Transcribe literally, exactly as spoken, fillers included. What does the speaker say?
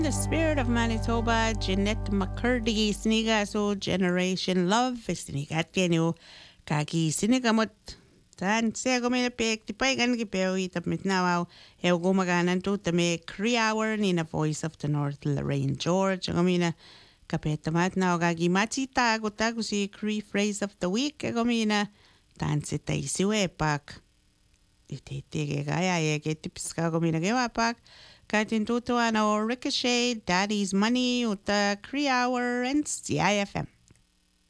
The Spirit of Manitoba, Jeanette McCurdy, Siniga so Generation Love, Sinigat Kenyo, Kaki Sinigamot. Tan siya gumina pek tipay gan gipeo itapit nawaw heu gumaganan to tame Cree Hour ni na Voice of the North Lorraine George gumina kapetamat na gagi matita tago si Cree Phrase of the Week gumina tan si tay si wepak itete gaya ye ke tips ka gumina gewapak katin tutuan o Ricochet Daddy's Money uta Cree Hour and C I F M.